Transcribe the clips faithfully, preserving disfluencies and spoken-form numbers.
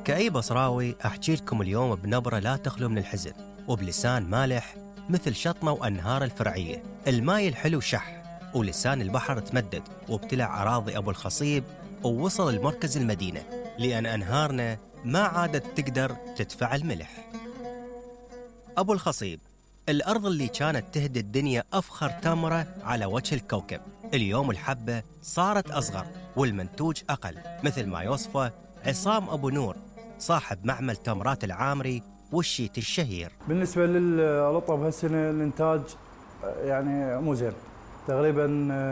كأي بصراوي أحكي لكم اليوم بنبرة لا تخلو من الحزن وبلسان مالح مثل شطمة وأنهار الفرعية. الماي الحلو شح ولسان البحر تمدد وابتلع أراضي أبو الخصيب ووصل لمركز المدينة، لأن أنهارنا ما عادت تقدر تدفع الملح. أبو الخصيب الأرض اللي كانت تهدي الدنيا أفخر تمرة على وجه الكوكب، اليوم الحبة صارت أصغر والمنتوج أقل، مثل ما يوصفه عصام أبو نور صاحب معمل تمرات العامري والشيت الشهير. بالنسبة للرطب هالسنة الإنتاج يعني مو زين، تقريبا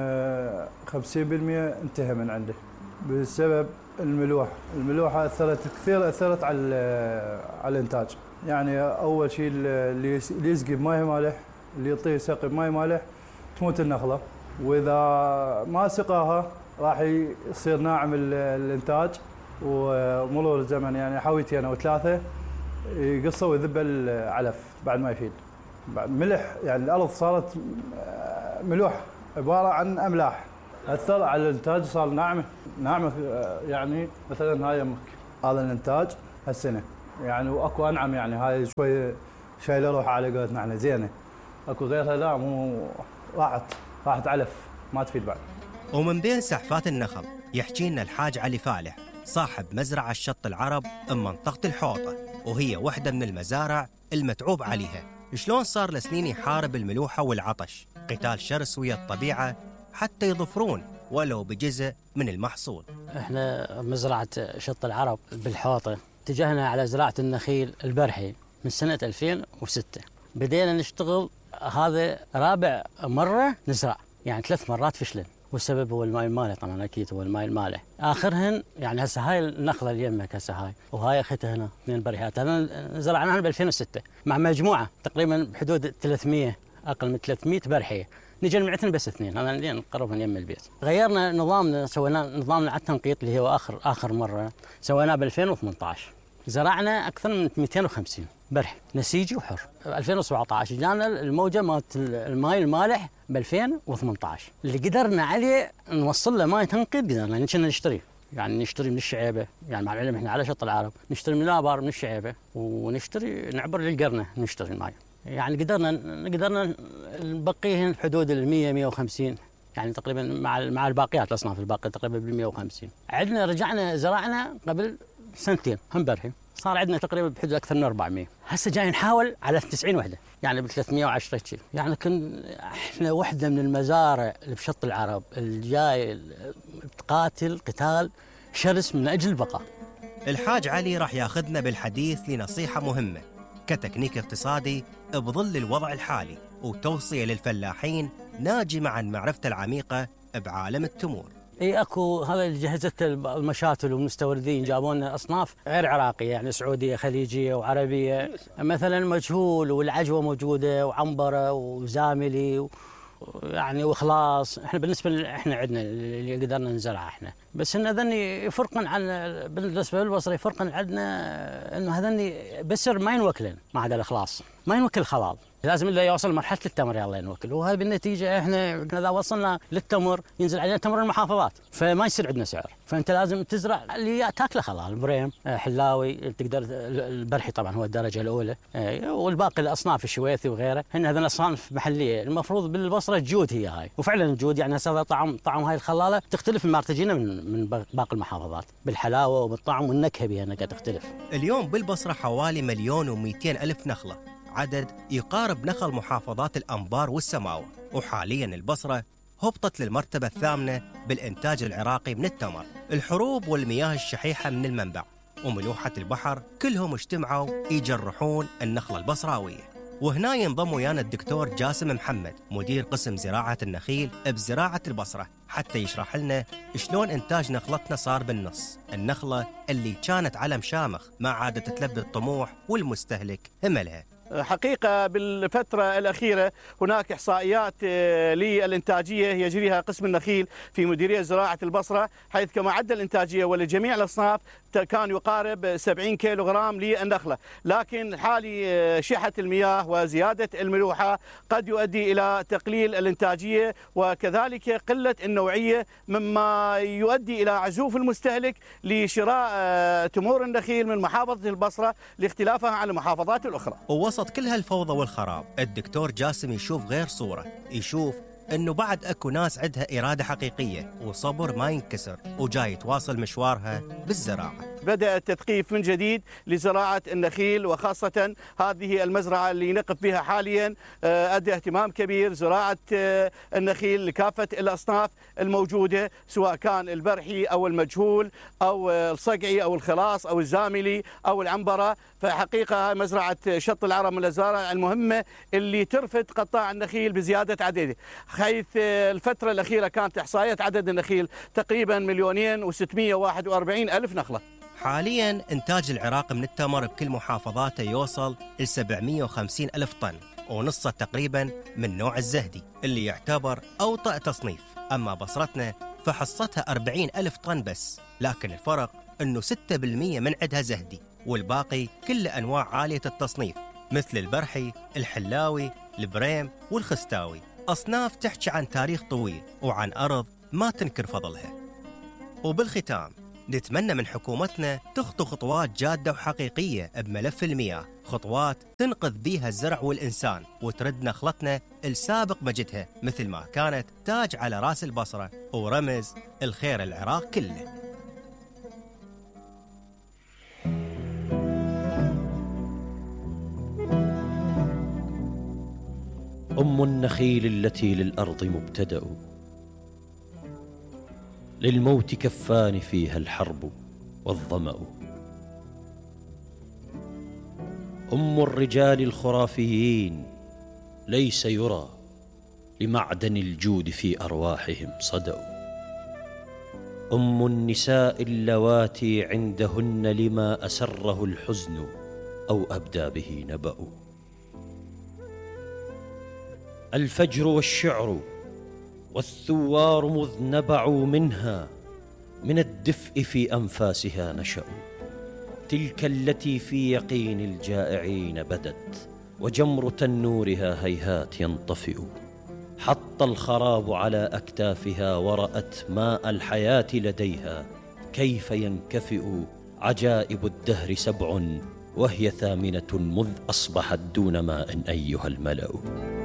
خمسين بالمئة انتهى من عنده بسبب الملوحة. الملوحة أثرت كثير، أثرت على على الإنتاج. يعني أول شيء اللي يسقي بماء مالح، اللي يعطيه سقي بماء مالح تموت النخلة، وإذا ما سقاها راح يصير ناعم الإنتاج، ومرور الزمن يعني حويتين أو ثلاثة يقصوا ويذب العلف بعد ما يفيد. بعد ملح، يعني الأرض صارت ملوحة عبارة عن أملاح، أثر على الإنتاج، صار ناعمة ناعمة. يعني مثلا هاي يمك هذا الإنتاج هالسنة يعني واكو انعم، يعني هاي شوي شايله روحها على قولتنا احنا زينه، اكو غيرها لا مو راحت راحت علف ما تفيد بعد. ومن بين سحفات النخل يحكي لنا الحاج علي فالح صاحب مزرعه الشط العرب بمنطقه الحوطه، وهي واحده من المزارع المتعوب عليها. شلون صار لسنين يحارب الملوحه والعطش، قتال شرس ويا الطبيعه حتى يظفرون ولو بجزء من المحصول. احنا مزرعه شط العرب بالحوطه اتجهنا على زراعة النخيل البرحي من سنة ألفين وستة. بدينا نشتغل، هذا رابع مرة نزرع، يعني ثلاث مرات فشلن، والسبب هو الماء المالح طبعا، أكيد هو الماء المالح. آخرهن يعني هسه هاي النخلة اللي يمك هسه هاي، وهاي أختها هنا اثنين بريهات، هذا زرعناها ب ألفين وستة مع مجموعة تقريبا بحدود ثلاثمئة، أقل من ثلاثمئة برحية. نجي نمعتن بس اثنين، هذا اللي نقرب من يم البيت. غيرنا نظامنا، سوينا نظامنا على التنقيط اللي هو آخر آخر مرة سويناه ب ألفين وثمانية عشر. زرعنا أكثر من مئتين وخمسين برح نسيجي وحر. ألفين وسبعة عشر جانا الموجة مالت الماء المالح ب ألفين وثمانية عشر، اللي قدرنا عليه نوصل له ماء تنقيط قدرنا كنا نشتري، يعني نشتري من الشعيبة، يعني مع العلم احنا على شط العرب نشتري من الآبار من الشعيبة، ونشتري نعبر للقرنة نشتري الماء، يعني قدرنا قدرنا نبقيه بحدود ال مئة مئة وخمسين، يعني تقريبا مع مع الباقيات الاصناف الباقيه تقريبا بال مئة وخمسين. عندنا رجعنا زرعنا قبل سنتين هم برحي، صار عندنا تقريبا بحدود اكثر من أربعمئة. هسه جاي نحاول على تسعين وحده، يعني ب ثلاثمئة وعشرة كيلو. يعني كن احنا وحده من المزارع اللي بشط العرب الجاي تقاتل قتال شرس من اجل البقاء. الحاج علي راح ياخذنا بالحديث لنصيحه مهمه كتكنيك اقتصادي بظل الوضع الحالي، وتوصيه للفلاحين ناجمه عن معرفته العميقه بعالم التمور. اي اكو هذا اللي جهزت المشاتل والمستوردين جابوا لنا اصناف غير عراقيه، يعني سعوديه خليجيه وعربيه، مثلا مجهول والعجوه موجوده وعنبره وزاملي يعني واخلاص. احنا بالنسبه احنا عندنا اللي قدرنا نزرعه احنا، بس ان هذني فرقا عن بالنسبه للبصري فرقا عندنا انه هذني بسر ما ينوكلن مع هذا الاخلاص، ما ينوكل خلال، لازم الا يوصل مرحله التمر يلا ينوكل. وهذا بالنتيجه احنا اذا وصلنا للتمر ينزل علينا تمر المحافظات، فما يصير عندنا سعر، فانت لازم تزرع اللي تاكله خلال، بريم حلاوي تقدر، البرحي طبعا هو الدرجه الاولى، والباقي الاصناف الشويثي وغيره، هن هذول اصناف محليه. المفروض بالبصره الجود هي هاي، وفعلا الجود يعني هذا طعم طعم هاي الخلاله تختلف مما تجينا من من باقي المحافظات بالحلاوه وبالطعم والنكهه بها انها تختلف. اليوم بالبصره حوالي مليون ومئتين الف نخله، عدد يقارب نخل محافظات الأنبار والسماوة، وحالياً البصرة هبطت للمرتبة الثامنة بالإنتاج العراقي من التمر. الحروب والمياه الشحيحة من المنبع وملوحة البحر كلهم اجتمعوا يجرحون النخلة البصراوية. وهنا ينضم ويانا الدكتور جاسم محمد مدير قسم زراعة النخيل بزراعة البصرة حتى يشرح لنا شلون إنتاج نخلتنا صار بالنص، النخلة اللي كانت علم شامخ ما عادت تلبي الطموح والمستهلك هملها. حقيقة بالفترة الأخيرة هناك إحصائيات للإنتاجية يجريها قسم النخيل في مديرية زراعة البصرة، حيث كمعدل الإنتاجية ولجميع الأصناف كان يقارب سبعين كيلوغرام للنخلة، لكن حالي شحة المياه وزيادة الملوحة قد يؤدي إلى تقليل الإنتاجية وكذلك قلة النوعية، مما يؤدي إلى عزوف المستهلك لشراء تمور النخيل من محافظة البصرة لاختلافها عن المحافظات الأخرى. ووسط كل هالفوضى والخراب الدكتور جاسم يشوف غير صورة، يشوف انه بعد اكو ناس عندها إرادة حقيقية وصبر ما ينكسر وجاي تواصل مشوارها بالزراعة. بدأ التثقيف من جديد لزراعة النخيل، وخاصة هذه المزرعة اللي نقف فيها حاليا أدى اهتمام كبير زراعة النخيل لكافة الأصناف الموجودة، سواء كان البرحي أو المجهول أو الصقعي أو الخلاص أو الزاملي أو العنبرة. فحقيقة مزرعة شط العرب من المزارع المهمة اللي ترفد قطاع النخيل بزيادة عدده، حيث الفترة الأخيرة كانت إحصائية عدد النخيل تقريبا مليونين وستمئة وواحد وأربعين ألف نخلة. حالياً إنتاج العراق من التمر بكل محافظاته يوصل ل سبعمئة وخمسين ألف طن، ونصه تقريباً من نوع الزهدي اللي يعتبر أوطأ تصنيف. أما بصرتنا فحصتها أربعين ألف طن بس، لكن الفرق أنه ستة بالمئة من عدها زهدي والباقي كل أنواع عالية التصنيف مثل البرحي، الحلاوي، البريم والخستاوي، أصناف تحكي عن تاريخ طويل وعن أرض ما تنكر فضلها. وبالختام نتمنى من حكومتنا تخطو خطوات جادة وحقيقية بملف المياه، خطوات تنقذ بيها الزرع والإنسان وترد نخلتنا السابق مجدها مثل ما كانت تاج على راس البصرة ورمز الخير العراق كله. أم النخيل التي للأرض مبتدأ، للموت كفان فيها الحرب والظمأ. أم الرجال الخرافيين ليس يرى لمعدن الجود في أرواحهم صدأ. أم النساء اللواتي عندهن لما أسره الحزن أو أبدى به نبأ. الفجر والشعر والثوار مذ نبعوا منها، من الدفء في أنفاسها نشأوا. تلك التي في يقين الجائعين بدت، وجمر تنورها هيهات ينطفئ. حط الخراب على أكتافها ورأت ماء الحياة لديها، كيف ينكفئ. عجائب الدهر سبع وهي ثامنة، مذ أصبحت دون ماء أيها الملأ.